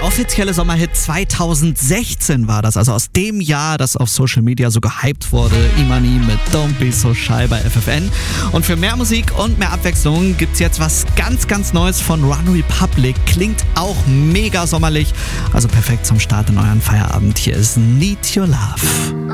offizielle Sommerhit 2016 war das, also aus dem Jahr, das auf Social Media so gehypt wurde. Imani mit Don't Be So Shy bei FFN. Und für mehr Musik und mehr Abwechslung gibt's jetzt was ganz, ganz Neues von One Republic. Klingt auch mega sommerlich, also perfekt zum Start in euren Feierabend. Hier ist Need Your Love.